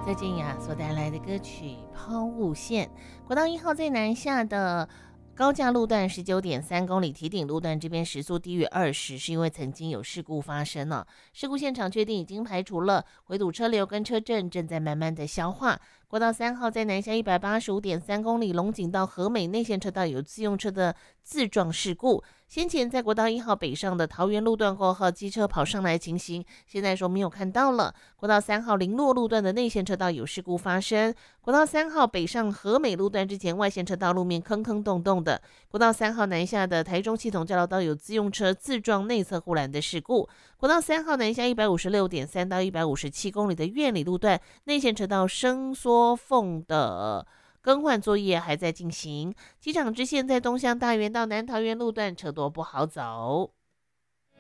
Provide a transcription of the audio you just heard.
蔡健雅所带来的歌曲《抛物线》。国道1号在南下的高架路段19.3公里，堤顶路段这边时速低于20，是因为曾经有事故发生了。事故现场确定已经排除了，围堵车流跟车阵正在慢慢的消化。国道3号在南下185.3公里，龙井到和美内线车道有自用车的自撞事故。先前在国道1号北上的桃园路段过后，机车跑上来情形，现在说没有看到了。国道3号林落路段的内线车道有事故发生。国道3号北上和美路段之前，外线车道路面坑坑洞洞的。国道3号南下的台中系统交流道有自用车自撞内侧护栏的事故。国道3号南下156.3到157公里的苑里路段内线车道伸缩缝的更换作业还在进行。机场支线在东向大园到南桃园路段车多不好走。